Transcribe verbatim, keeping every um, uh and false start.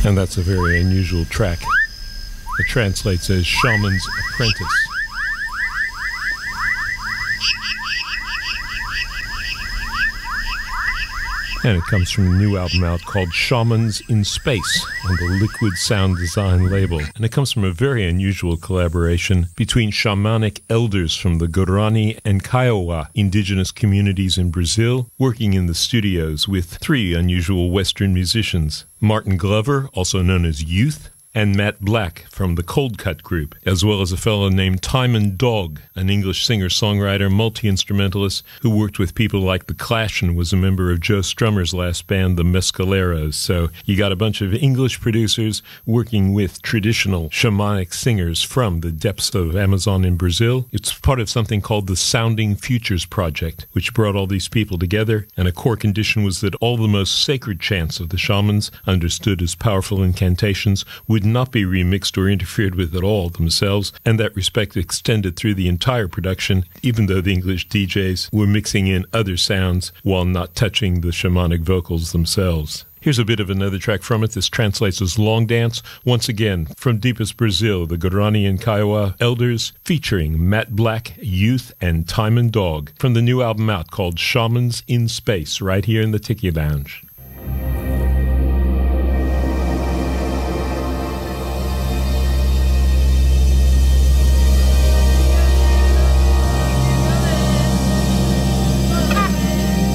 And that's a very unusual track. It translates as Shaman's Apprentice. And it comes from a new album out called Shamans in Space on the Liquid Sound Design label. And it comes from a very unusual collaboration between shamanic elders from the Guarani and Kiowa indigenous communities in Brazil, working in the studios with three unusual Western musicians: Martin Glover, also known as Youth, and Matt Black from the Cold Cut Group, as well as a fellow named Timon Dog, an English singer-songwriter, multi-instrumentalist who worked with people like The Clash and was a member of Joe Strummer's last band, the Mescaleros. So you got a bunch of English producers working with traditional shamanic singers from the depths of Amazon in Brazil. It's part of something called the Sounding Futures Project, which brought all these people together, and a core condition was that all the most sacred chants of the shamans, understood as powerful incantations, would not be remixed or interfered with at all themselves, and that respect extended through the entire production, even though the English D Js were mixing in other sounds while not touching the shamanic vocals themselves. Here's a bit of another track from it. This translates as Long Dance, once again from deepest Brazil, the Guarani and Kiowa elders, featuring Matt Black, Youth, and Timon Dog, from the new album out called Shamans in Space, right here in the Tiki Lounge.